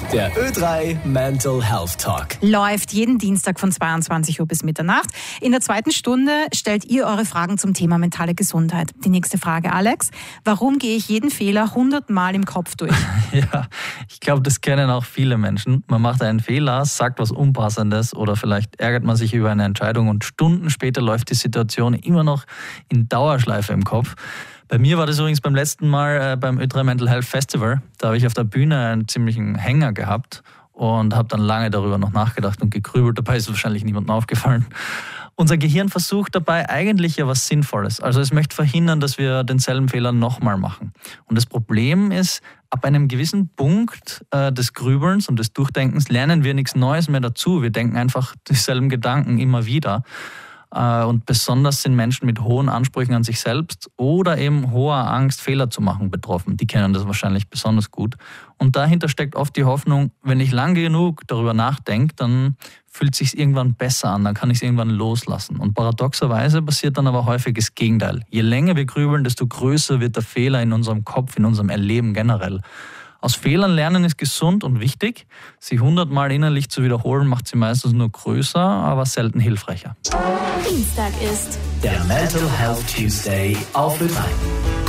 Der Ö3 Mental Health Talk. Läuft jeden Dienstag von 22 Uhr bis Mitternacht. In der zweiten Stunde stellt ihr eure Fragen zum Thema mentale Gesundheit. Die nächste Frage, Alex. Warum gehe ich jeden Fehler 100 Mal im Kopf durch? Ja, ich glaube, das kennen auch viele Menschen. Man macht einen Fehler, sagt was Unpassendes oder vielleicht ärgert man sich über eine Entscheidung und Stunden später läuft die Situation immer noch in Dauerschleife im Kopf. Bei mir war das übrigens beim letzten Mal beim Ö3 Mental Health Festival. Da habe ich auf der Bühne einen ziemlichen Hänger gehabt und habe dann lange darüber noch nachgedacht und gegrübelt. Dabei ist wahrscheinlich niemandem aufgefallen. Unser Gehirn versucht dabei eigentlich ja was Sinnvolles. Also es möchte verhindern, dass wir denselben Fehler nochmal machen. Und das Problem ist, ab einem gewissen Punkt des Grübelns und des Durchdenkens lernen wir nichts Neues mehr dazu. Wir denken einfach dieselben Gedanken immer wieder. Und besonders sind Menschen mit hohen Ansprüchen an sich selbst oder eben hoher Angst, Fehler zu machen, betroffen. Die kennen das wahrscheinlich besonders gut. Und dahinter steckt oft die Hoffnung, wenn ich lange genug darüber nachdenke, dann fühlt es sich irgendwann besser an, dann kann ich es irgendwann loslassen. Und paradoxerweise passiert dann aber häufig das Gegenteil. Je länger wir grübeln, desto größer wird der Fehler in unserem Kopf, in unserem Erleben generell. Aus Fehlern lernen ist gesund und wichtig. Sie 100 Mal innerlich zu wiederholen, macht sie meistens nur größer, aber selten hilfreicher. Dienstag ist der Mental Health Tuesday auf Ö3.